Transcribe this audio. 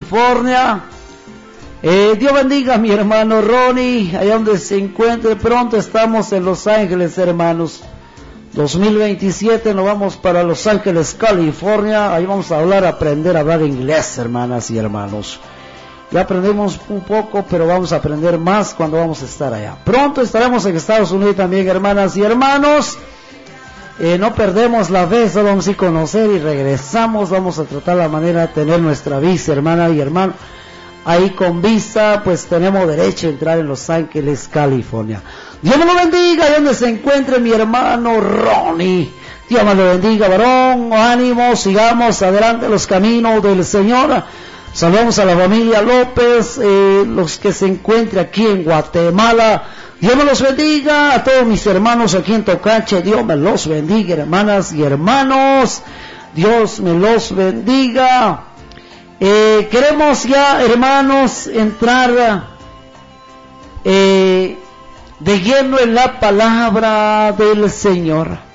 California. Dios bendiga a mi hermano Ronnie, allá donde se encuentre. Pronto estamos en Los Ángeles, hermanos. 2027 nos vamos para Los Ángeles, California. Ahí vamos a aprender a hablar inglés, hermanas y hermanos. Ya aprendemos un poco, pero vamos a aprender más cuando vamos a estar allá. Pronto estaremos en Estados Unidos también, hermanas y hermanos. No perdemos la fe, solo vamos a ir a conocer y regresamos. Vamos a tratar la manera de tener nuestra visa, hermana y hermano. Ahí con visa, pues tenemos derecho a entrar en Los Ángeles, California. Dios me lo bendiga, ahí donde se encuentre mi hermano Ronnie. Dios me lo bendiga, varón, ánimo, sigamos adelante los caminos del Señor. Saludamos a la familia López, los que se encuentran aquí en Guatemala. Dios me los bendiga, a todos mis hermanos aquí en Tocache, Dios me los bendiga, hermanas y hermanos. Dios me los bendiga. Queremos ya, hermanos, entrar de lleno en la palabra del Señor.